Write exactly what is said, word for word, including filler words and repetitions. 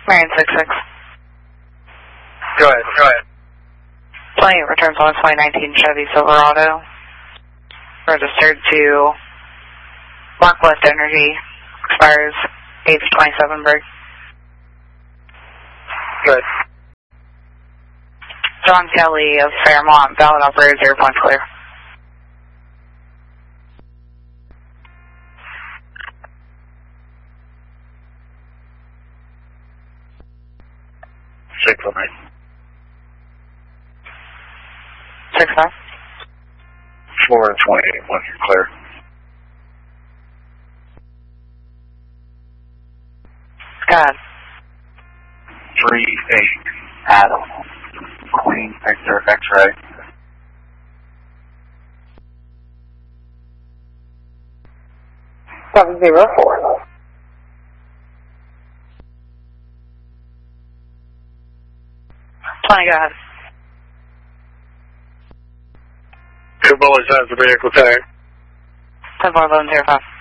Marion six six. Go ahead, go ahead. Twenty returns on a twenty nineteen Chevy Silverado. Registered to Markwest Energy. Expires age twenty-seven break. Good. John Kelly of Fairmont, valid operator, zero point clear. Six on eight. Six five. Florida twenty-eight, once you're clear. Go ahead. Three eight. Adam. Queen Victor X-ray. Seven zero four. Twenty, go ahead. Two bullets has the vehicle tag. ten four eleven zero five.